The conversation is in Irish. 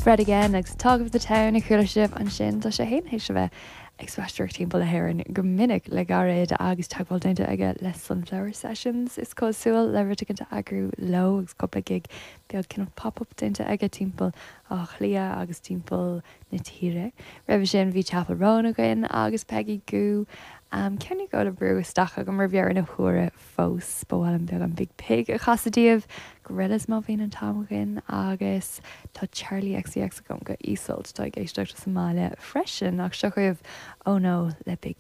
Fred again agus tugh the town a chuúla sibh an sin tá sé héhééis se bheith agspáisteach timp le hhéann go minic le garéad agus teagháil dainte aige le Sunflower Sessions is cosúil le ruteannta agrú lo agus coppla gig beag cin pop-up dainte aige timppel á chlia agus timppel na tíre. Raibh sin bhí chapelróna goin agus Peggy Goo. Ceannig go le brú stacha go mar bhear na chuúra fós bhil an beag an Big Pig a chasadíomh go rilas má bhíon an tamhain agus tá Charlie XCX gom go ísolt tá géisteachta Somália freisin ach seoibh ó nó le Big